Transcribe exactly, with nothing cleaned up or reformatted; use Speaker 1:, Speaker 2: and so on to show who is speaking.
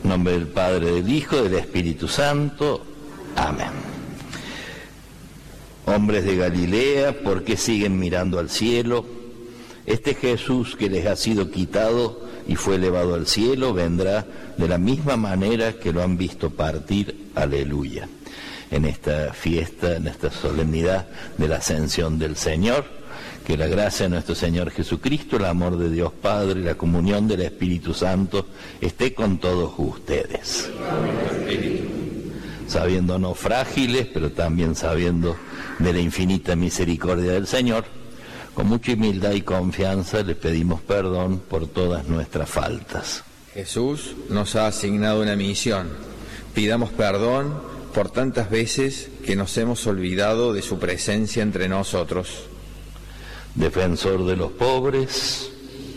Speaker 1: En nombre del Padre, del Hijo, del Espíritu Santo. Amén. Hombres de Galilea, ¿por qué siguen mirando al cielo? Este Jesús que les ha sido quitado y fue elevado al cielo, vendrá de la misma manera que lo han visto partir. Aleluya. En esta fiesta, en esta solemnidad de la ascensión del Señor, que la gracia de nuestro Señor Jesucristo, el amor de Dios Padre y la comunión del Espíritu Santo esté con todos ustedes. Sabiéndonos frágiles, pero también sabiendo de la infinita misericordia del Señor, con mucha humildad y confianza les pedimos perdón por todas nuestras faltas.
Speaker 2: Jesús nos ha asignado una misión. Pidamos perdón por tantas veces que nos hemos olvidado de su presencia entre nosotros.
Speaker 1: Defensor de los pobres,